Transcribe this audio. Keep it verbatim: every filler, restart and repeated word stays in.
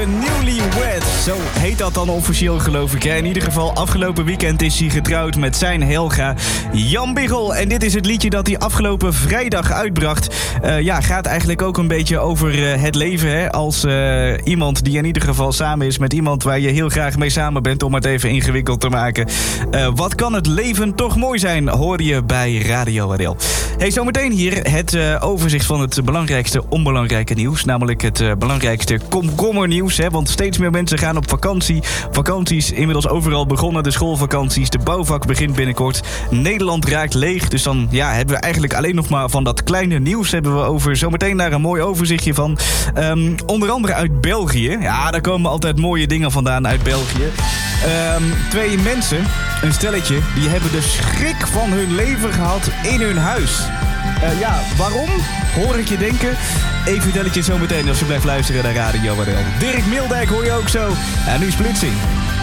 Newlywed. Zo heet dat dan officieel, geloof ik. Hè? In ieder geval, afgelopen weekend is hij getrouwd met zijn Helga, Jan Biggel. En dit is het liedje dat hij afgelopen vrijdag uitbracht. Uh, ja, gaat eigenlijk ook een beetje over uh, het leven. Hè? Als uh, iemand die in ieder geval samen is met iemand waar je heel graag mee samen bent, om het even ingewikkeld te maken. Uh, wat kan het leven toch mooi zijn, hoor je bij Radio R L. Hey, zometeen hier het uh, overzicht van het belangrijkste onbelangrijke nieuws. Namelijk het uh, belangrijkste komkommernieuws. Hè? Want steeds meer mensen gaan op vakantie. Vakanties inmiddels overal begonnen. De schoolvakanties, de bouwvak begint binnenkort. Nederland raakt leeg. Dus dan ja, hebben we eigenlijk alleen nog maar van dat kleine nieuws hebben we over. Zometeen daar een mooi overzichtje van. Um, onder andere uit België. Ja, daar komen altijd mooie dingen vandaan uit België. Um, twee mensen, een stelletje, die hebben de schrik van hun leven gehad in hun huis. Uh, ja, waarom? Hoor ik je denken? Ik vertel het je zo meteen als je blijft luisteren naar Radio R L. Dirk Mildijk hoor je ook zo. En nu Splitsing.